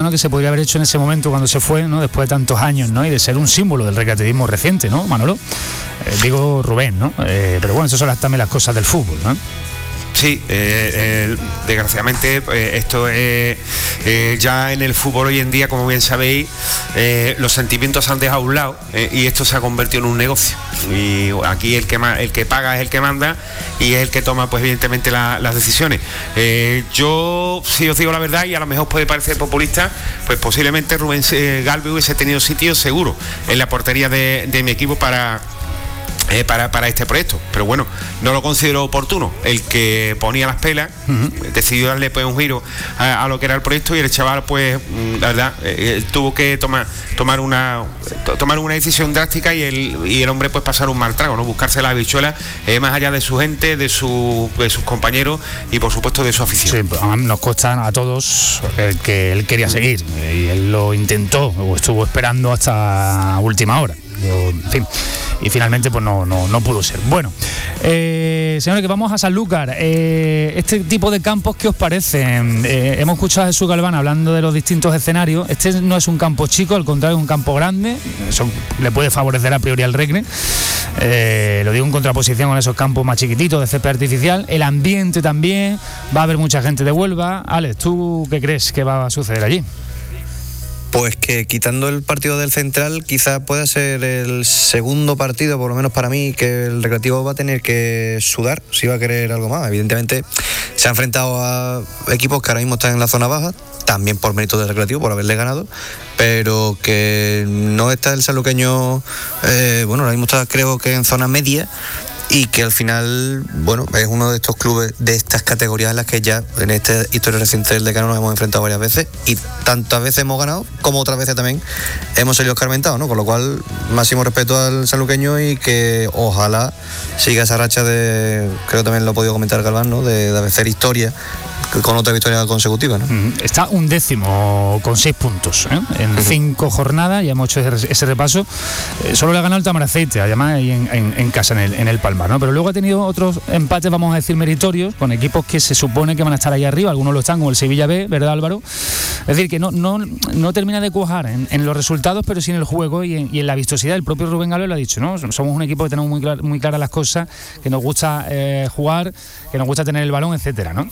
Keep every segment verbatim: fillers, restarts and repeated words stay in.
¿no?, que se podría haber hecho en ese momento cuando se fue, ¿no?, después de tantos años, ¿no?, y de ser un símbolo del recreativismo reciente, ¿no, Manolo? Eh, digo Rubén, ¿no? Eh, pero bueno, esas son las, también las cosas del fútbol, ¿no? Sí, eh, eh, desgraciadamente eh, esto es eh, ya en el fútbol hoy en día, como bien sabéis, eh, los sentimientos se han dejado a un lado eh, y esto se ha convertido en un negocio. Y aquí el que ma- el que paga es el que manda y es el que toma, pues evidentemente, la, las decisiones. Eh, yo, si os digo la verdad, y a lo mejor puede parecer populista, pues posiblemente Rubén eh, Galvez hubiese tenido sitio seguro en la portería de, de mi equipo para... Eh, para, para este proyecto, pero bueno, no lo considero oportuno. El que ponía las pelas uh-huh. decidió darle pues un giro a, a lo que era el proyecto y el chaval pues la verdad eh, tuvo que tomar tomar una to, tomar una decisión drástica y el y el hombre pues pasar un mal trago, no buscarse la habichuela eh, más allá de su gente, de, su, de sus compañeros y por supuesto de su afición. Sí, nos consta a todos el que él quería seguir y él lo intentó o estuvo esperando hasta última hora. En fin, y finalmente pues no, no, no pudo ser. Bueno, eh, señores, que vamos a Sanlúcar. Eh, este tipo de campos, ¿qué os parecen? Eh, hemos escuchado a Jesús Galván hablando de los distintos escenarios. Este no es un campo chico, al contrario, es un campo grande. Eso le puede favorecer a priori al Recre. Eh, lo digo en contraposición con esos campos más chiquititos de césped artificial. El ambiente también, va a haber mucha gente de Huelva. Alex, ¿tú qué crees que va a suceder allí? Pues que quitando el partido del Central, quizás pueda ser el segundo partido, por lo menos para mí, que el Recreativo va a tener que sudar si va a querer algo más. Evidentemente se ha enfrentado a equipos que ahora mismo están en la zona baja, también por mérito del Recreativo, por haberle ganado, pero que no está el sanluqueño, eh, bueno, ahora mismo está creo que en zona media, y que al final, bueno, es uno de estos clubes de estas categorías en las que ya en esta historia reciente del decano nos hemos enfrentado varias veces y tantas veces hemos ganado como otras veces también hemos salido escarmentados, ¿no? Con lo cual, máximo respeto al sanluqueño y que ojalá siga esa racha de, creo que también lo ha podido comentar Galván, ¿no?, de, de hacer historia con otra victoria consecutiva, ¿no? Está un décimo con seis puntos, ¿eh? En uh-huh. cinco jornadas, ya hemos hecho ese, ese repaso. Eh, solo le ha ganado el Tamaraceite, además ahí en, en, en casa, en el, en el Palmar, ¿no? Pero luego ha tenido otros empates, vamos a decir, meritorios, con equipos que se supone que van a estar ahí arriba, algunos lo están, como el Sevilla B, ¿verdad, Álvaro? Es decir, que no, no, no termina de cuajar en, en los resultados, pero sí en el juego y en, y en la vistosidad. El propio Rubén Galvez lo ha dicho, ¿no? Somos un equipo que tenemos muy, clar, muy claras las cosas, que nos gusta eh, jugar, que nos gusta tener el balón, etcétera, ¿no?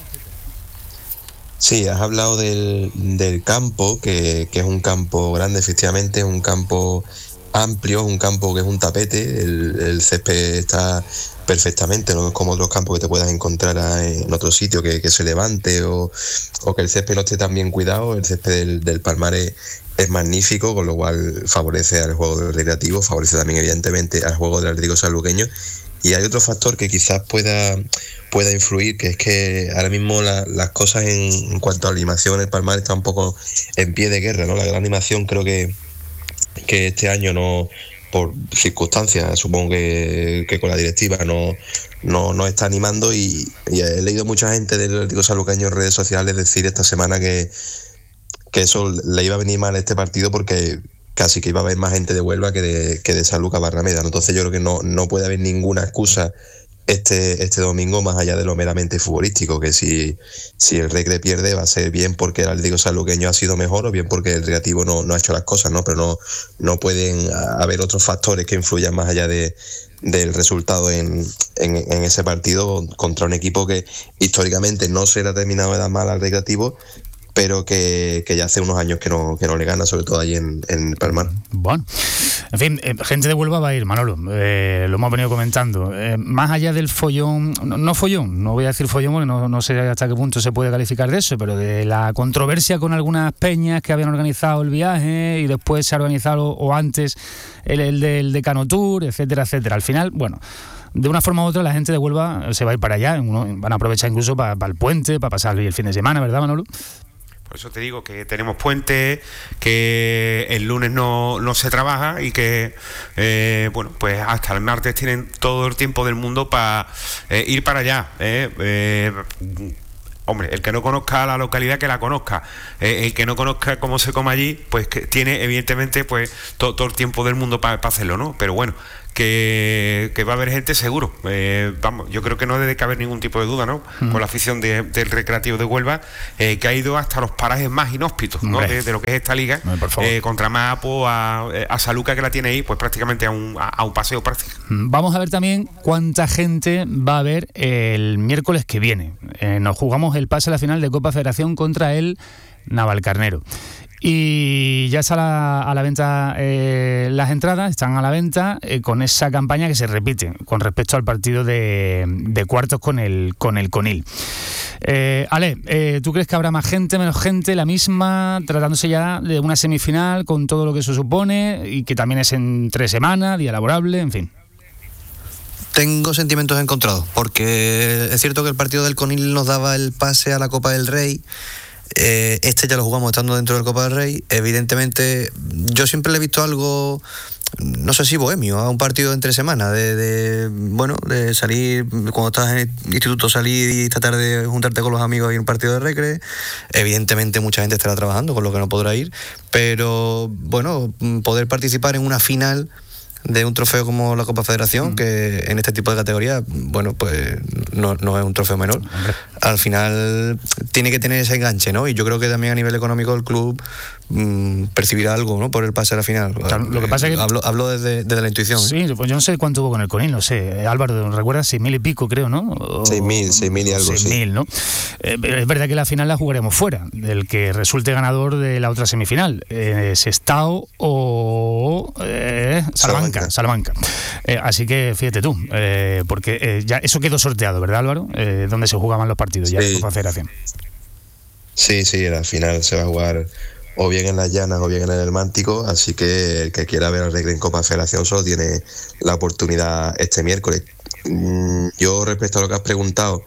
Sí, has hablado del, del campo, que, que es un campo grande, efectivamente, es un campo amplio, un campo que es un tapete, el, el césped está perfectamente, no es como otros campos que te puedas encontrar en otro sitio que, que se levante o, o que el césped no esté tan bien cuidado. El césped del, del Palmar es, es magnífico, con lo cual favorece al juego del Recreativo, favorece también evidentemente al juego del Atlético Sanluqueño. Y hay otro factor que quizás pueda, pueda influir, que es que ahora mismo la, las cosas en, en cuanto a la animación, el Palmar está un poco en pie de guerra, ¿no? La gran animación creo que, que este año no, por circunstancias, supongo que, que con la directiva no, no, no está animando y, y he leído mucha gente del Atlético Sanluqueño en redes sociales decir esta semana que, que eso le iba a venir mal a este partido porque casi que iba a haber más gente de Huelva que de, que de Sanlúcar Barrameda, ¿no? Entonces yo creo que no, no puede haber ninguna excusa este, este domingo más allá de lo meramente futbolístico, que si, si el Recre pierde va a ser bien porque el Atlético Sanluqueño ha sido mejor o bien porque el Recreativo no, no ha hecho las cosas, ¿no? Pero no, no pueden haber otros factores que influyan más allá de, del resultado en, en, en ese partido contra un equipo que históricamente no se le ha terminado de dar mal al Recreativo, pero que, que ya hace unos años que no, que no le gana, sobre todo allí en, en Palmar. Bueno, en fin, eh, gente de Huelva va a ir, Manolo, eh, lo hemos venido comentando. Eh, más allá del follón, no, no follón, no voy a decir follón porque no, no sé hasta qué punto se puede calificar de eso, pero de la controversia con algunas peñas que habían organizado el viaje y después se ha organizado, o antes, el, el del Decano Tour, etcétera, etcétera. Al final, bueno, de una forma u otra la gente de Huelva se va a ir para allá, uno, van a aprovechar incluso para, para el puente, para pasar el fin de semana, ¿verdad, Manolo? Por eso te digo que tenemos puente, que el lunes no, no se trabaja y que, eh, bueno, pues hasta el martes tienen todo el tiempo del mundo para eh, ir para allá. Eh, eh, Hombre, el que no conozca la localidad, que la conozca. Eh, el que no conozca cómo se come allí, pues que tiene evidentemente pues todo, todo el tiempo del mundo para pa hacerlo, ¿no? Pero bueno, que, que va a haber gente seguro. Eh, vamos, yo creo que no debe caber ningún tipo de duda, ¿no? Mm. Con la afición de, del Recreativo de Huelva, eh, que ha ido hasta los parajes más inhóspitos, ¿no? De, de lo que es esta liga, eh, contra Mapo, a, a Saluca, que la tiene ahí, pues prácticamente a un, a, a un paseo práctico. Vamos a ver también cuánta gente va a haber el miércoles que viene. Eh, nos jugamos el pase a la final de Copa Federación contra el Navalcarnero. Y ya está a la, a la venta eh, las entradas, están a la venta eh, con esa campaña que se repite con respecto al partido de, de cuartos con el con el Conil. Eh, Ale, eh, ¿tú crees que habrá más gente, menos gente, la misma, tratándose ya de una semifinal con todo lo que eso supone y que también es en tres semanas, día laborable, en fin? Tengo sentimientos encontrados, porque es cierto que el partido del Conil nos daba el pase a la Copa del Rey. Eh, este ya lo jugamos estando dentro del Copa del Rey. Evidentemente, yo siempre le he visto algo, no sé si bohemio, a un partido entre semanas, de, de bueno, de salir, cuando estás en el instituto, salir y tratar de juntarte con los amigos y un partido de recre. Evidentemente mucha gente estará trabajando, con lo que no podrá ir, pero bueno, poder participar en una final de un trofeo como la Copa Federación, mm. que en este tipo de categorías, bueno, pues no, no es un trofeo menor. Hombre. Al final tiene que tener ese enganche, ¿no? Y yo creo que también a nivel económico el club mmm, percibirá algo, ¿no? Por el pase a la final. Claro, lo que pasa es que hablo, hablo desde, desde la intuición. Sí, ¿eh? Pues yo no sé cuánto hubo con el Conil, no sé. Álvaro, ¿recuerdas? Seis mil y pico, creo, ¿no? O, seis mil, seis mil y algo, seis mil, sí. ¿no? Eh, es verdad que la final la jugaremos fuera, del que resulte ganador de la otra semifinal. Eh, Sestao o eh, Salamanca. Salamanca. Eh, así que fíjate tú, eh, porque eh, ya eso quedó sorteado, ¿verdad, Álvaro? Eh, donde se jugaban los partidos, ya sí. En Copa Federación. Sí, sí, la final se va a jugar o bien en las Llanas o bien en el Hermántico, así que el que quiera ver al Recre en Copa Federación solo tiene la oportunidad este miércoles. Yo, respecto a lo que has preguntado,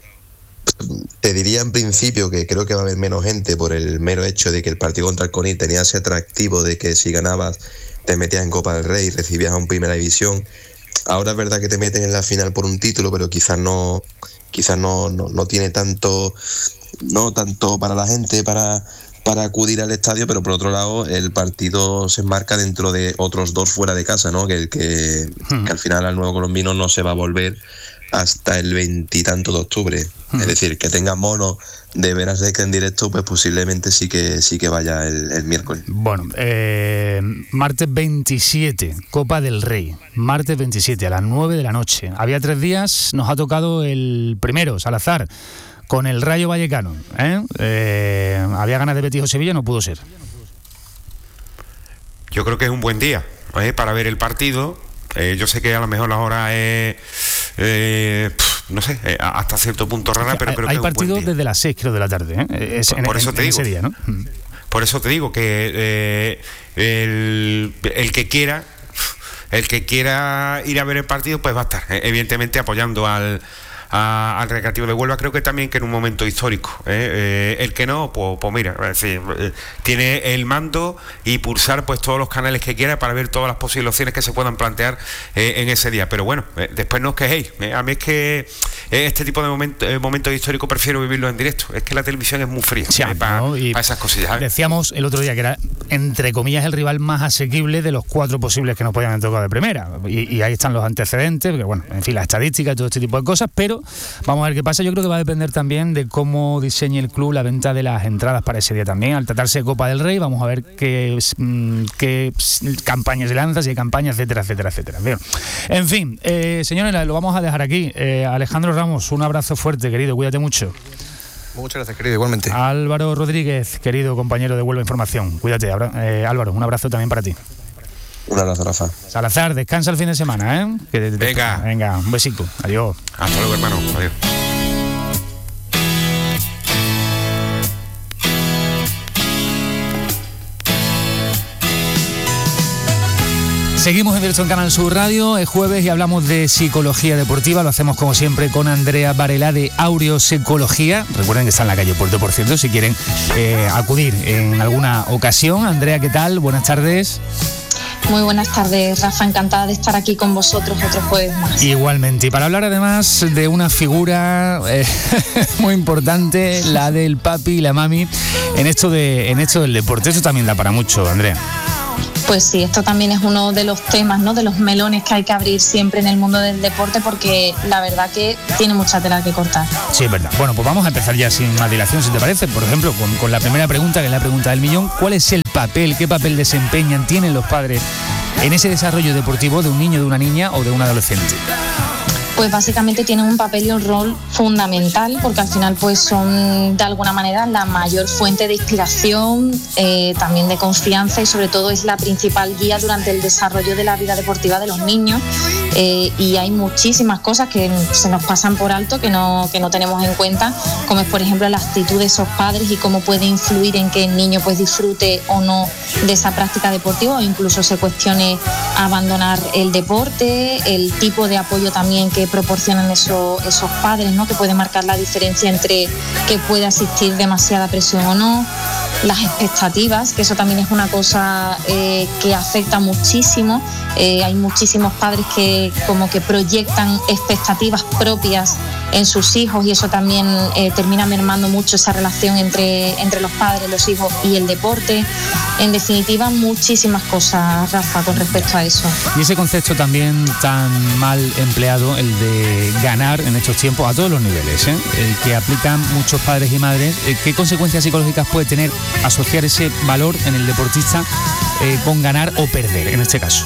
te diría en principio que creo que va a haber menos gente por el mero hecho de que el partido contra el Conil tenía ese atractivo de que si ganabas te metías en Copa del Rey y recibías a un Primera División. Ahora es verdad que te meten en la final por un título, pero quizás no quizás no, no, no tiene tanto no tanto para la gente para, para acudir al estadio, pero por otro lado el partido se enmarca dentro de otros dos fuera de casa, ¿no? Que, que, hmm. que al final al Nuevo Colombino no se va a volver hasta el veintitanto de octubre. Hmm. Es decir, que tenga mono de ver a Recre en directo, pues posiblemente sí que sí que vaya el, el miércoles. Bueno, eh, martes veintisiete, Copa del Rey. Martes veintisiete, a las nueve de la noche. Había tres días, nos ha tocado el primero, Salazar, con el Rayo Vallecano. ¿eh? Eh, había ganas de Betis o Sevilla, no pudo ser. Yo creo que es un buen día ¿eh? para ver el partido. Eh, yo sé que a lo mejor la hora es, eh, no sé, eh, hasta cierto punto rara, pero hay, creo hay que es un buen día. partidos desde las seis, creo, de la tarde. ¿eh? Es, por, en, por eso en, te en digo. Ese día, ¿no? Por eso te digo que eh, el, el que quiera, el que quiera ir a ver el partido, pues va a estar, eh, evidentemente apoyando al A, al Recreativo de Huelva. Creo que también que en un momento histórico ¿eh? Eh, el que no, pues, pues mira, es decir, eh, tiene el mando y pulsar pues todos los canales que quiera para ver todas las posibles opciones que se puedan plantear eh, en ese día. Pero bueno, eh, después no os quejéis, ¿eh? A mí es que eh, este tipo de momento, eh, momentos históricos prefiero vivirlos en directo. Es que la televisión es muy fría sí, eh, para ¿no? pa esas cosillas. ¿eh? Decíamos el otro día que era, entre comillas, el rival más asequible de los cuatro posibles que nos podían haber tocado de primera, y, y ahí están los antecedentes, porque bueno, en fin, la estadística y todo este tipo de cosas, pero vamos a ver qué pasa. Yo creo que va a depender también de cómo diseñe el club la venta de las entradas para ese día también. Al tratarse de Copa del Rey, vamos a ver qué, qué campañas se lanzan, si hay campañas, etcétera, etcétera, etcétera. Bien. En fin, eh, señores, lo vamos a dejar aquí. Eh, Alejandro Ramos, un abrazo fuerte, querido, cuídate mucho. Muchas gracias, querido, igualmente. Álvaro Rodríguez, querido compañero de Huelva Información, cuídate. Eh, Álvaro, un abrazo también para ti. Un abrazo, Rafa. Salazar, descansa el fin de semana, ¿eh? Que te, te, venga. Venga, un besico. Adiós. Hasta luego, hermano. Adiós. Seguimos en directo en Canal Sur Radio, es jueves y hablamos de psicología deportiva. Lo hacemos como siempre con Andrea Varela de Aureo Psicología. Recuerden que está en la calle Puerto, por cierto, si quieren eh, acudir en alguna ocasión. Andrea, ¿qué tal? Buenas tardes. Muy buenas tardes, Rafa, encantada de estar aquí con vosotros otro jueves más. Igualmente, y para hablar además de una figura eh, muy importante, la del papi y la mami, en esto, de, en esto del deporte. Eso también da para mucho, Andrea. Pues Pues sí, esto también es uno de los temas, ¿no? De los melones que hay que abrir siempre en el mundo del deporte, porque la verdad que tiene mucha tela que cortar. Sí, es verdad. Bueno, pues vamos a empezar ya sin más dilación, si te parece. Por ejemplo, con, con la primera pregunta, que es la pregunta del millón. ¿Cuál es el papel, qué papel desempeñan, tienen los padres en ese desarrollo deportivo de un niño, de una niña o de un adolescente? Pues básicamente tienen un papel y un rol fundamental, porque al final pues son de alguna manera la mayor fuente de inspiración, eh, también de confianza, y sobre todo es la principal guía durante el desarrollo de la vida deportiva de los niños. Eh, y hay muchísimas cosas que se nos pasan por alto, que no, que no tenemos en cuenta, como es por ejemplo la actitud de esos padres y cómo puede influir en que el niño pues disfrute o no de esa práctica deportiva, o incluso se cuestione abandonar el deporte, el tipo de apoyo también que proporcionan eso, esos padres, ¿no? Que puede marcar la diferencia entre que puede asistir demasiada presión o no, las expectativas, que eso también es una cosa eh, que afecta muchísimo. Eh, hay muchísimos padres que como que proyectan expectativas propias en sus hijos, y eso también eh, termina mermando mucho esa relación entre, entre los padres, los hijos y el deporte. En definitiva, muchísimas cosas, Rafa, con respecto a eso. Y ese concepto también tan mal empleado, el de ganar en estos tiempos a todos los niveles, ¿eh? El que aplican muchos padres y madres. Eh, ¿Qué consecuencias psicológicas puede tener asociar ese valor en el deportista eh, con ganar o perder en este caso?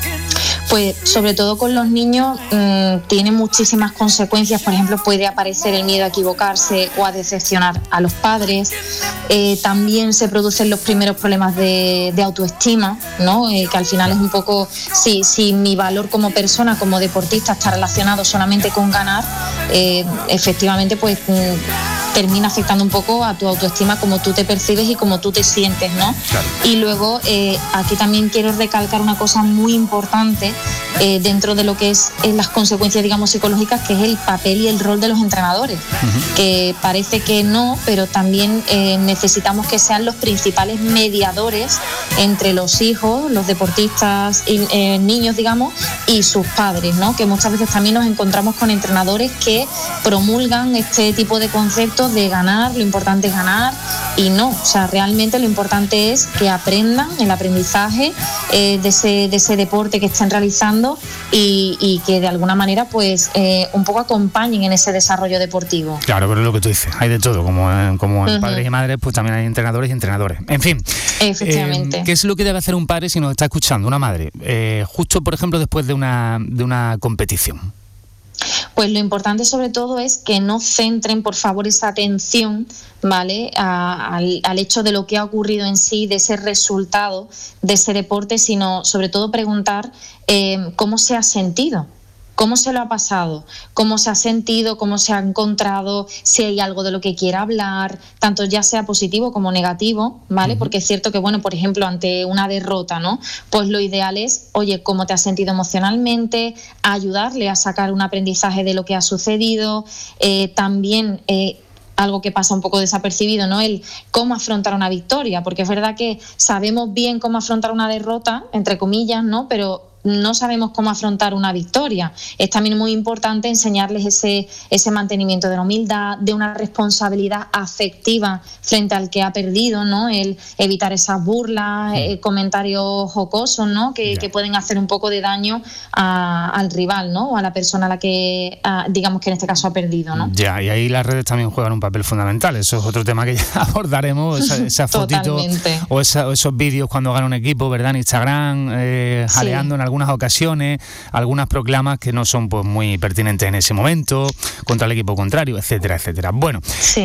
Pues sobre todo con los niños mmm, tiene muchísimas consecuencias. Por ejemplo, puede aparecer el miedo a equivocarse o a decepcionar a los padres. Eh, también se producen los primeros problemas de, de autoestima, ¿no? Eh, que al final es un poco, si, si mi valor como persona, como deportista, está relacionado solamente con ganar, eh, efectivamente pues mmm, termina afectando un poco a tu autoestima, como tú te percibes y como tú te sientes, ¿no? Claro. Y luego eh, aquí también quiero recalcar una cosa muy importante eh, dentro de lo que es, es las consecuencias, digamos, psicológicas, que es el papel y el rol de los entrenadores, uh-huh. que parece que no, pero también eh, necesitamos que sean los principales mediadores entre los hijos, los deportistas, y, eh, niños, digamos, y sus padres, ¿no? Que muchas veces también nos encontramos con entrenadores que promulgan este tipo de conceptos de ganar, lo importante es ganar, y no, o sea, realmente lo importante es que aprendan el aprendizaje eh, de, ese, de ese deporte que están realizando, y, y que de alguna manera pues eh, un poco acompañen en ese desarrollo deportivo. Claro, pero es lo que tú dices, hay de todo, como en, como en uh-huh. padres y madres, pues también hay entrenadores y entrenadores. En fin, efectivamente. Eh, ¿Qué es lo que debe hacer un padre si nos está escuchando, una madre? Eh, justo, por ejemplo, después de una, de una competición. Pues lo importante sobre todo es que no centren, por favor, esa atención, ¿vale?, a, al, al hecho de lo que ha ocurrido en sí, de ese resultado de ese deporte, sino sobre todo preguntar eh, cómo se ha sentido. ¿Cómo se lo ha pasado? ¿Cómo se ha sentido? ¿Cómo se ha encontrado? Si hay algo de lo que quiera hablar, tanto ya sea positivo como negativo, ¿vale? Uh-huh. Porque es cierto que, bueno, por ejemplo, ante una derrota, ¿no? Pues lo ideal es, oye, ¿cómo te has sentido emocionalmente? Ayudarle a sacar un aprendizaje de lo que ha sucedido. Eh, también... Eh, algo que pasa un poco desapercibido, ¿no? El cómo afrontar una victoria, porque es verdad que sabemos bien cómo afrontar una derrota, entre comillas, ¿no? Pero no sabemos cómo afrontar una victoria. Es también muy importante enseñarles ese, ese mantenimiento de la humildad, de una responsabilidad afectiva frente al que ha perdido, ¿no? El evitar esas burlas, eh, comentarios jocosos, ¿no? Que, que pueden hacer un poco de daño a, al rival, ¿no? O a la persona a la que, a, digamos que en este caso ha perdido, ¿no? Ya, y ahí las redes también juegan un papel fundamental. Eso es otro tema que ya abordaremos, esa, esa fotito o, esa, o esos vídeos cuando gana un equipo, ¿verdad? En Instagram, eh, jaleando sí. en algunas ocasiones, algunas proclamas que no son pues muy pertinentes en ese momento, contra el equipo contrario, etcétera, etcétera. Bueno, sí.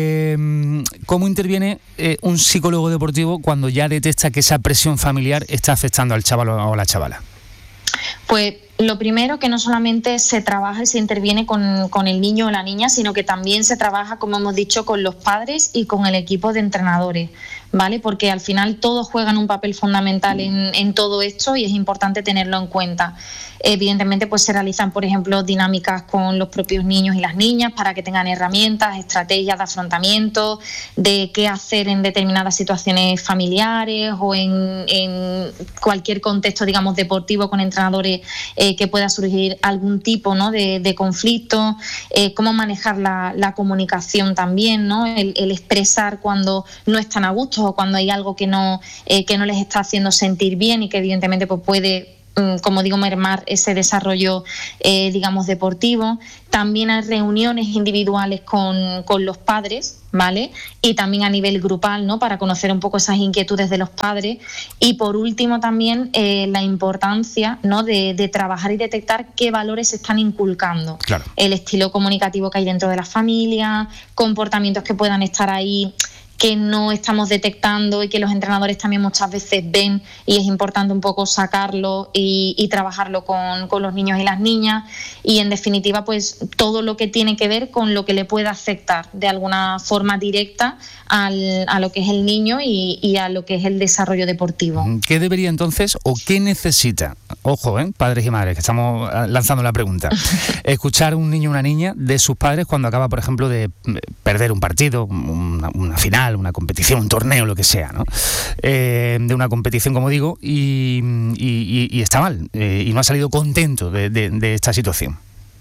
eh, ¿cómo interviene eh, un psicólogo deportivo cuando ya detecta que esa presión familiar está afectando al chaval o a la chavala? Pues lo primero, que no solamente se trabaja y se interviene con, con el niño o la niña, sino que también se trabaja, como hemos dicho, con los padres y con el equipo de entrenadores, ¿vale? Porque al final todos juegan un papel fundamental en, en todo esto, y es importante tenerlo en cuenta. Evidentemente, pues se realizan, por ejemplo, dinámicas con los propios niños y las niñas para que tengan herramientas, estrategias de afrontamiento, de qué hacer en determinadas situaciones familiares o en, en cualquier contexto, digamos, deportivo, con entrenadores eh, eh, que pueda surgir algún tipo, ¿no?, de, de conflicto, eh, cómo manejar la, la comunicación también, ¿no?, el, el expresar cuando no están a gusto o cuando hay algo que no, eh, que no les está haciendo sentir bien y que evidentemente pues, puede, como digo, mermar ese desarrollo, eh, digamos, deportivo. También hay reuniones individuales con, con los padres, ¿vale? Y también a nivel grupal, ¿no?, para conocer un poco esas inquietudes de los padres. Y por último también eh, la importancia, ¿no?, de, de trabajar y detectar qué valores se están inculcando. Claro. El estilo comunicativo que hay dentro de la familia, comportamientos que puedan estar ahí que no estamos detectando y que los entrenadores también muchas veces ven, y es importante un poco sacarlo y, y trabajarlo con, con los niños y las niñas, y en definitiva pues todo lo que tiene que ver con lo que le pueda afectar de alguna forma directa al, a lo que es el niño y, y a lo que es el desarrollo deportivo. ¿Qué debería entonces o qué necesita, ojo, ¿eh?, padres y madres, que estamos lanzando la pregunta, escuchar un niño o una niña de sus padres cuando acaba, por ejemplo, de perder un partido, una, una final, una competición, un torneo, lo que sea, ¿no? Eh, de una competición, como digo, y, y, y está mal, eh, y no ha salido contento de, de, de esta situación?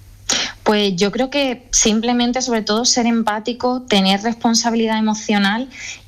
Pues yo creo que simplemente, sobre todo, ser empático, tener responsabilidad emocional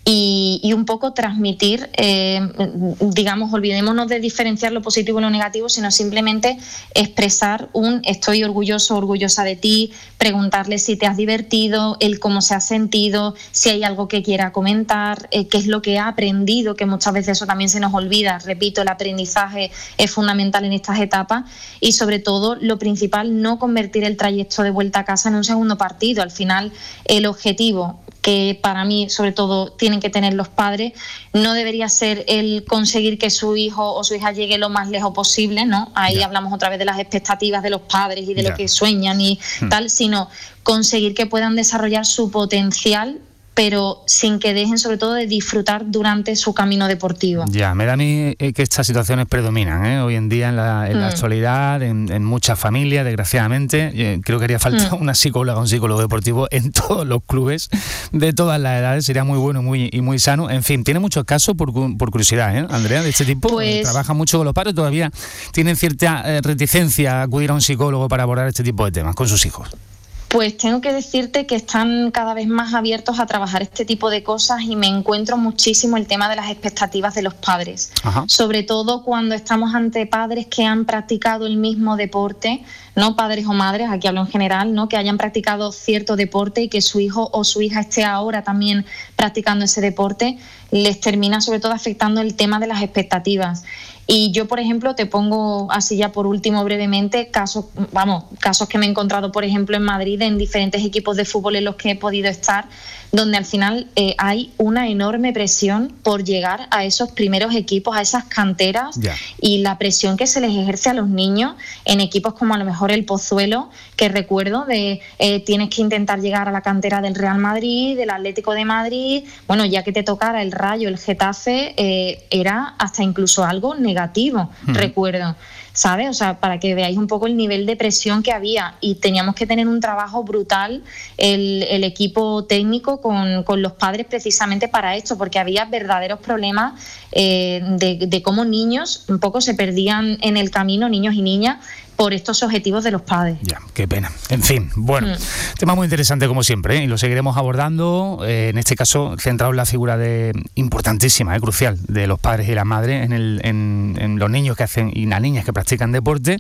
y, y un poco transmitir, eh, digamos, olvidémonos de diferenciar lo positivo y lo negativo, sino simplemente expresar un estoy orgulloso, orgullosa de ti, preguntarle si te has divertido, el cómo se ha sentido, si hay algo que quiera comentar, eh, qué es lo que ha aprendido, que muchas veces eso también se nos olvida. Repito, el aprendizaje es fundamental en estas etapas y, sobre todo, lo principal, no convertir el trayecto de vuelta a casa en un segundo partido. Al final, el objetivo que para mí, sobre todo, tienen que tener los padres, no debería ser el conseguir que su hijo o su hija llegue lo más lejos posible, ¿no? Ahí ya hablamos otra vez de las expectativas de los padres y de ya. lo que sueñan y hmm. tal, sino conseguir que puedan desarrollar su potencial, pero sin que dejen, sobre todo, de disfrutar durante su camino deportivo. Ya, me da a mí que estas situaciones predominan, ¿eh? Hoy en día en la, en mm. la actualidad, en, en muchas familias, desgraciadamente. Eh, creo que haría falta mm. una psicóloga, un psicólogo deportivo en todos los clubes, de todas las edades, sería muy bueno muy, y muy sano. En fin, tiene muchos casos, por, por curiosidad, ¿eh, Andrea, de este tipo? Pues, trabaja mucho con los padres, todavía tienen cierta eh, reticencia a acudir a un psicólogo para abordar este tipo de temas con sus hijos. Pues tengo que decirte que están cada vez más abiertos a trabajar este tipo de cosas y me encuentro muchísimo el tema de las expectativas de los padres. Ajá. Sobre todo cuando estamos ante padres que han practicado el mismo deporte, no padres o madres, aquí hablo en general, ¿no?, que hayan practicado cierto deporte y que su hijo o su hija esté ahora también practicando ese deporte, les termina sobre todo afectando el tema de las expectativas. Y yo, por ejemplo, te pongo así ya por último brevemente casos, vamos, casos que me he encontrado, por ejemplo, en Madrid, en diferentes equipos de fútbol en los que he podido estar, donde al final eh, hay una enorme presión por llegar a esos primeros equipos, a esas canteras, yeah. y la presión que se les ejerce a los niños en equipos como a lo mejor el Pozuelo, que recuerdo de eh, tienes que intentar llegar a la cantera del Real Madrid, del Atlético de Madrid, bueno, ya que te tocara el Rayo, el Getafe, eh, era hasta incluso algo negativo, mm. recuerdo. ¿Sabes? O sea, para que veáis un poco el nivel de presión que había, y teníamos que tener un trabajo brutal el, el equipo técnico con, con los padres precisamente para esto, porque había verdaderos problemas eh, de, de cómo niños un poco se perdían en el camino, niños y niñas, por estos objetivos de los padres. Ya, qué pena. En fin, bueno, mm. tema muy interesante como siempre, ¿eh? Y lo seguiremos abordando, eh, en este caso centrado en la figura de importantísima, eh, crucial, de los padres y las madres en, el, en, en los niños que hacen y las niñas que practican deporte,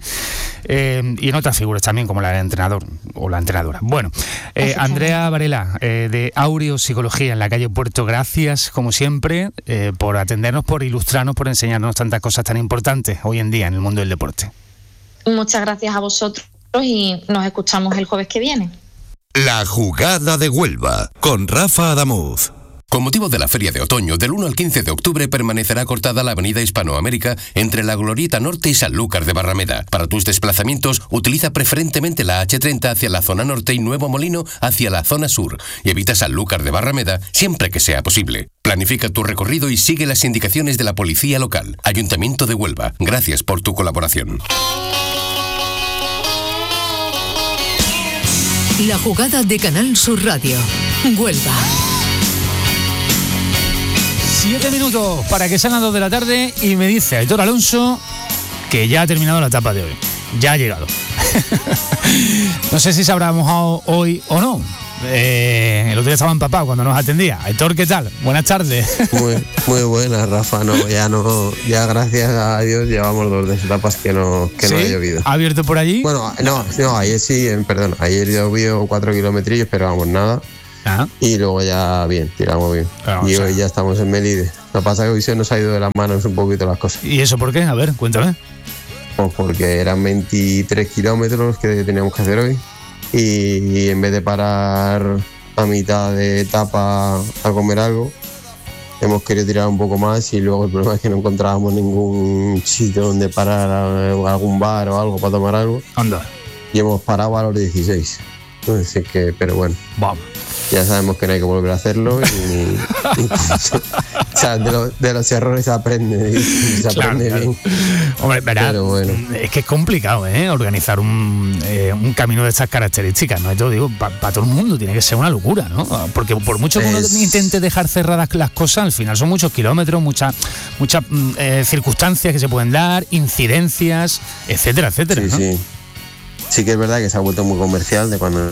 eh, y en otras figuras también como la del entrenador o la entrenadora. Bueno, eh, Andrea Varela, eh, de Aureo Psicología en la calle Puerto, gracias como siempre eh, por atendernos, por ilustrarnos, por enseñarnos tantas cosas tan importantes hoy en día en el mundo del deporte. Muchas gracias a vosotros y nos escuchamos el jueves que viene. La jugada de Huelva con Rafa Adamuz. Con motivo de la Feria de Otoño, del uno al quince de octubre permanecerá cortada la avenida Hispanoamérica entre la Glorieta Norte y Sanlúcar de Barrameda. Para tus desplazamientos, utiliza preferentemente la hache treinta hacia la zona norte y Nuevo Molino hacia la zona sur, y evita Sanlúcar de Barrameda siempre que sea posible. Planifica tu recorrido y sigue las indicaciones de la policía local. Ayuntamiento de Huelva, gracias por tu colaboración. La jugada de Canal Sur Radio, Huelva. Siete minutos para que sean las dos de la tarde y me dice Aitor Alonso que ya ha terminado la etapa de hoy. ya ha llegado. No sé si se habrá mojado hoy o no. Eh, el otro día estaba empapado cuando nos atendía. Aitor, ¿qué tal? Buenas tardes. Muy, muy buenas, Rafa. No, ya no, ya gracias a Dios llevamos dos de etapas que no, que ¿Sí? no ha llovido. ¿Ha abierto por allí? Bueno, no, no, ayer sí, perdón, ayer llovió cuatro kilometrillos, pero vamos, nada. Ah. Y luego ya bien, tiramos bien. Pero, y o sea, hoy ya estamos en Melide. Lo que pasa es que hoy se nos ha ido de las manos un poquito las cosas. ¿Y eso por qué? A ver, cuéntame. Pues porque eran veintitrés kilómetros que teníamos que hacer hoy. Y en vez de parar a mitad de etapa a comer algo, hemos querido tirar un poco más y luego el problema es que no encontrábamos ningún sitio donde parar, algún bar o algo para tomar algo. Anda. Y hemos parado a los dieciséis. Así que, pero bueno. Vamos. Ya sabemos que no hay que volver a hacerlo. Y, y, o sea, de, lo, de los errores se aprende. Y se aprende Claro, bien. claro. Hombre, verá, Pero bueno. es que es complicado, ¿eh? Organizar un, eh, un camino de estas características, ¿no? Yo digo, para pa todo el mundo tiene que ser una locura, ¿no? Porque por mucho que uno Es- intente dejar cerradas las cosas, al final son muchos kilómetros, muchas muchas mm, eh, circunstancias que se pueden dar, incidencias, etcétera, etcétera, Sí, ¿no? sí. Sí que es verdad que se ha vuelto muy comercial de cuando...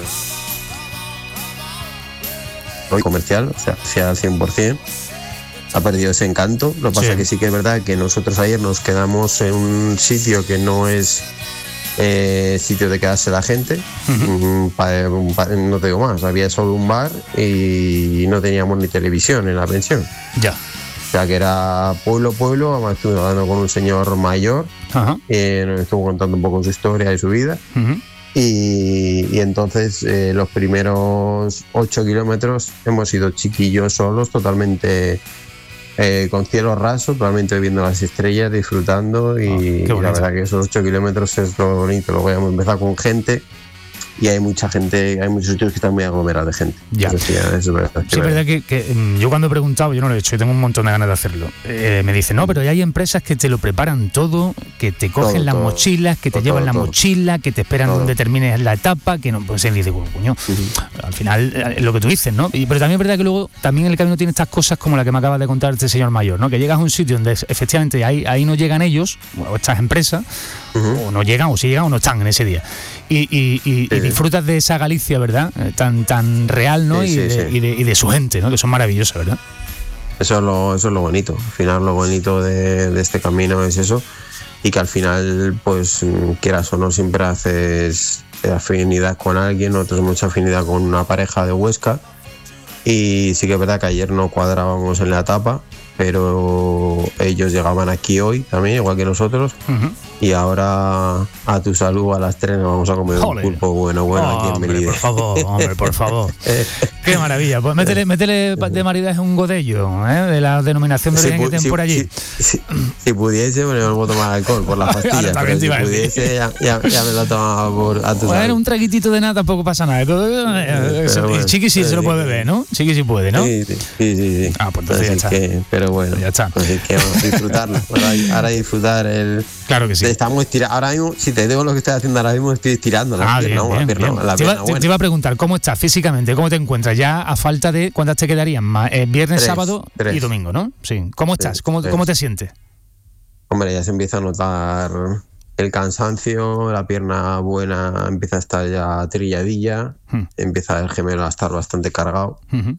Hoy comercial, o sea, sea al cien por ciento. Ha perdido ese encanto. Lo que pasa Sí. es que sí que es verdad que nosotros ayer nos quedamos en un sitio que no es eh, sitio de quedarse la gente. Mm, pa- un pa- no te digo más, había solo un bar y no teníamos ni televisión en la pensión. Ya. O sea que era pueblo, pueblo, además estuve hablando con un señor mayor, Ajá. eh, nos estuvo contando un poco su historia y su vida. Ujú. Y, y entonces eh, los primeros ocho kilómetros hemos ido chiquillos solos, totalmente eh, con cielo raso, totalmente viendo las estrellas, disfrutando y, Ah, qué y la bonito. verdad que esos ocho kilómetros es lo bonito. Luego ya hemos empezado con gente y hay mucha gente, hay muchos sitios que están muy aglomerados de gente. Ya. Eso sí, eso es verdad. Sí, es verdad que, que, mm, yo cuando he preguntado, yo no lo he hecho y tengo un montón de ganas de hacerlo. Eh, me dicen, no, pero ya hay empresas que te lo preparan todo, que te cogen Todo, las todo. mochilas, que te Todo, llevan la todo. mochila, que te esperan Todo. donde termines la etapa, que no, pues él dice, bueno, coño, al final eh, lo que tú dices, ¿no? Y, pero también es verdad que luego también el camino tiene estas cosas como la que me acaba de contar este señor mayor, ¿no? Que llegas a un sitio donde efectivamente ahí, ahí no llegan ellos, o estas empresas, Ujú. o no llegan, o si llegan o no están en ese día. Y, y- y- y Sí. disfrutas de esa Galicia, ¿verdad? Eh, Tan, tan real, ¿no? Sí, y, sí, de, sí. y de- y de su gente, ¿no? Que son maravillosas, ¿verdad? Eso es lo, eso es lo bonito. Al final lo bonito de, de este camino es eso. Y que al final, pues mm, quieras o no, siempre haces afinidad con alguien. Nosotros mucha afinidad con una pareja de Huesca. Y sí que es verdad que ayer no cuadrábamos en la etapa, pero ellos llegaban aquí hoy también, igual que nosotros. Ujú. Y ahora a tu salud a las tres nos vamos a comer Joder. un pulpo bueno, bueno aquí en Hombre, Melide. por favor, hombre, por favor. Qué maravilla. Pues métele, métele de maridaje un godello, ¿eh? De la denominación de Si origen que pu- tienen si- por allí. Si, si- si pudiese, me vuelvo a tomar alcohol por las pastillas. Ahora también pero te si iba a decir. pudiese, ya, ya, ya me lo tomaba por a tu Bueno, salud. un traguitito de nada tampoco pasa nada. Eh, pero bueno, Chiqui sí pero se lo sí puede que- beber, ¿no? Chiqui sí puede, ¿no? Sí, sí, sí, sí, sí. Ah, pues entonces ya Así está. que, pero bueno, Ya está. Así que vamos a disfrutarlo. Ahora, ahora disfrutar el. Claro que sí. Estamos estirando. Ahora mismo, si te digo lo que estoy haciendo ahora mismo, estoy estirando la Ah, pierna, bien, la bien, pierna, bien. la Te iba- pierna te, buena. te iba a preguntar, ¿cómo estás físicamente? ¿Cómo te encuentras? Ya a falta de, ¿cuántas te quedarían más? Eh, viernes, Tres, sábado tres. y domingo, ¿no? Sí. ¿Cómo estás? Sí, ¿Cómo, tres. ¿Cómo te sientes? Hombre, ya se empieza a notar el cansancio, la pierna buena empieza a estar ya trilladilla, Hmm. empieza el gemelo a estar bastante cargado Ujú.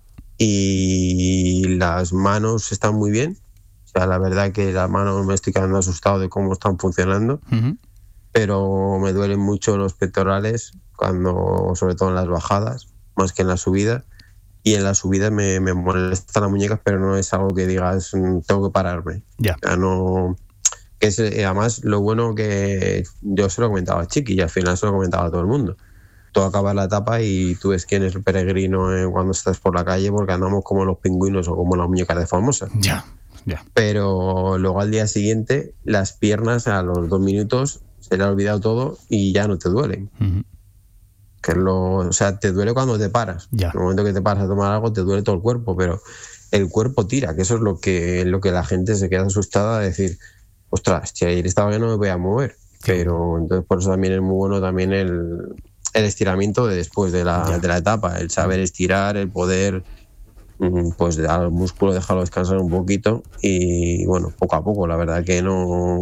y las manos están muy bien. O sea, la verdad que las manos me estoy quedando asustado de cómo están funcionando, Ujú. pero me duelen mucho los pectorales, cuando, sobre todo en las bajadas, más que en las subidas. Y en las subidas me, me molestan las muñecas, pero no es algo que digas, "Mm, tengo que pararme". Ya. O sea, no... Que es, eh, además, lo bueno que yo se lo comentaba a Chiqui y al final se lo comentaba a todo el mundo. Tú acabas la etapa y tú ves quién es el peregrino eh, cuando estás por la calle, porque andamos como los pingüinos o como las muñecas de famosas. Ya, ya. Pero luego al día siguiente, las piernas a los dos minutos se le ha olvidado todo y ya no te duelen. Ujú. Que es lo, o sea, te duele cuando te paras. Ya. En el momento que te paras a tomar algo, te duele todo el cuerpo, pero el cuerpo tira, que eso es lo que, lo que la gente se queda asustada de decir, ostras, si ayer estaba bien no me voy a mover. Pero entonces por eso también es muy bueno también el, el estiramiento de después de la, de la etapa, el saber estirar, el poder mm, pues al músculo dejarlo descansar un poquito y bueno, poco a poco, la verdad que no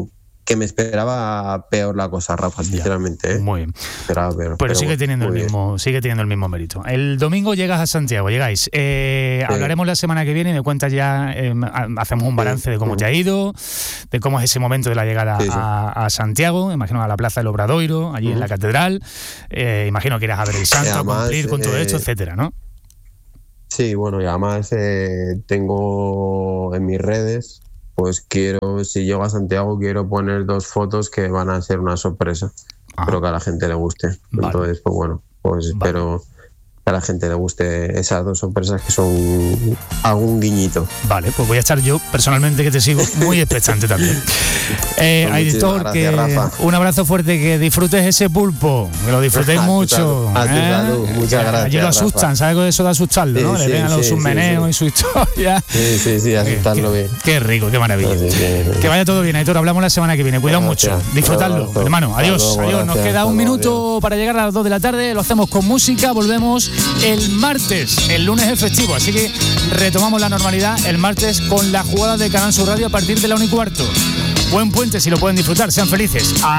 que me esperaba peor la cosa, Rafa, sinceramente. ¿eh? Muy bien. Esperaba peor, pero, pero sigue bueno, teniendo el muy mismo, sigue teniendo el mismo mérito. El domingo llegas a Santiago, llegáis. Eh, Sí. Hablaremos la semana que viene y me cuentas ya, eh, hacemos un balance de cómo te ha ido, de cómo es ese momento de la llegada Sí, sí. A, a Santiago, imagino a la Plaza del Obradoiro, allí en la catedral. Eh, imagino que irás a ver el santo, a además, cumplir con todo eh, esto, etcétera, ¿no? Sí, bueno, y además eh, tengo en mis redes, pues quiero, si llego a Santiago, quiero poner dos fotos que van a ser una sorpresa. Ajá. Espero que a la gente le guste. Vale. Entonces, pues bueno, pues Vale. espero que a la gente le guste esas dos sorpresas que son algún guiñito. Vale, pues voy a estar yo personalmente, que te sigo, muy expectante también. Eh, Pues editor, muchísimas que gracias, Rafa. un abrazo fuerte, que disfrutes ese pulpo, que lo disfrutéis A tu mucho. salud, a tu ¿eh? salud, muchas gracias, Allí lo asustan, Rafa. ¿sabes eso de asustarlo, Sí, no? Le sí, ven a los sí, sus sí, meneos sí. y su historia. Sí, sí, sí, asustarlo qué, bien. Qué rico, qué maravilla. Así que- Que vaya todo bien, editor. Hablamos la semana que viene. Cuidado Gracias. mucho. Disfrutadlo, Un abrazo. hermano. Hasta Adiós, luego, adiós. Nos gracias. queda Hasta un luego, minuto para llegar a las dos de la tarde. Lo hacemos con música. Volvemos el martes. El lunes es festivo, así que retomamos la normalidad el martes con la jugada de Canal Sur Radio a partir de la una y cuarto. Buen puente, si lo pueden disfrutar. Sean felices.